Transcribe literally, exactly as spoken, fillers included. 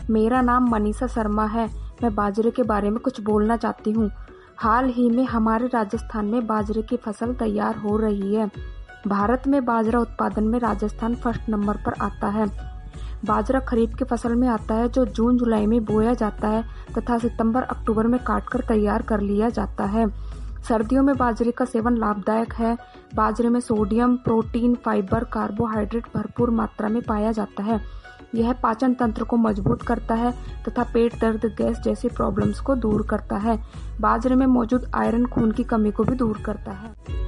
मेरा नाम मनीषा शर्मा है। मैं बाजरे के बारे में कुछ बोलना चाहती हूँ। हाल ही में हमारे राजस्थान में बाजरे की फसल तैयार हो रही है। भारत में बाजरा उत्पादन में राजस्थान फर्स्ट नंबर पर आता है। बाजरा खरीफ की फसल में आता है जो जून जुलाई में बोया जाता है तथा सितंबर अक्टूबर में काटकर तैयार कर लिया जाता है। सर्दियों में बाजरे का सेवन लाभदायक है। बाजरे में सोडियम, प्रोटीन, फाइबर, कार्बोहाइड्रेट भरपूर मात्रा में पाया जाता है। यह पाचन तंत्र को मजबूत करता है तथा पेट दर्द, गैस जैसी प्रॉब्लम्स को दूर करता है। बाजरे में मौजूद आयरन खून की कमी को भी दूर करता है।